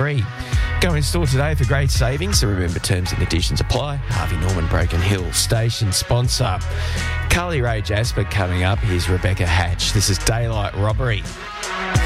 free. Go in store today for great savings. So remember, terms and conditions apply. Harvey Norman Broken Hill station sponsor. Carly Rae Jasper coming up. Here's Rebecca Hatch. This is Daylight Robbery.